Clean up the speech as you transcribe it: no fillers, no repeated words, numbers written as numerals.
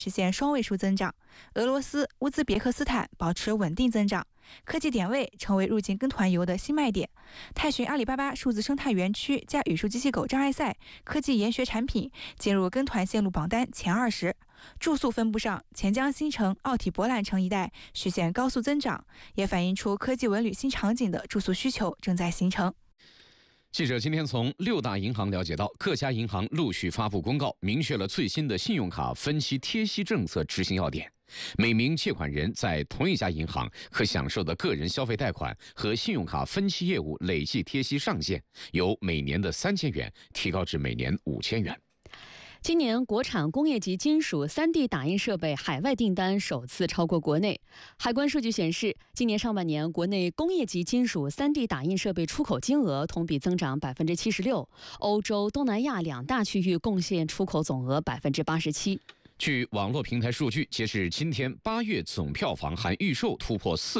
实现双位数增长，俄罗斯、乌兹别克斯坦保持稳定增长。科技点位成为入境跟团游的新卖点。泰讯阿里巴巴数字生态园区加语数机器狗障碍赛科技研学产品进入跟团线路榜单前20。住宿分布上，钱江新城、奥体博览城一带实现高速增长，也反映出科技文旅新场景的住宿需求正在形成。 记者今天从6大银行了解到，各家银行陆续发布公告，明确了最新的信用卡分期贴息政策执行要点。每名借款人在同一家银行可享受的个人消费贷款和信用卡分期业务累计贴息上限由每年的3000元提高至每年5000元。 今年国产工业级金属 3D 打印设备海外订单首次超过国内。海关数据显示，今年上半年国内工业级金属 3D 打印设备出口金额同比增长76%，欧洲、东南亚2大区域贡献出口总额87%。 据网络平台数据，截至今天8月总票房含预售突破4